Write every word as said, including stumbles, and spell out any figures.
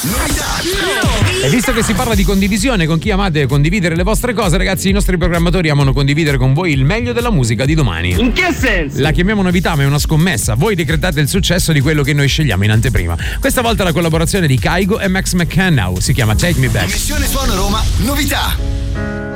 E visto che si parla di condivisione, con chi amate condividere le vostre cose, ragazzi, i nostri programmatori amano condividere con voi il meglio della musica di domani. In che senso? La chiamiamo novità, ma è una scommessa. Voi decretate il successo di quello che noi scegliamo in anteprima. Questa volta la collaborazione di Kygo e Max McCann si chiama Take Me Back. Missione Suono Roma, novità.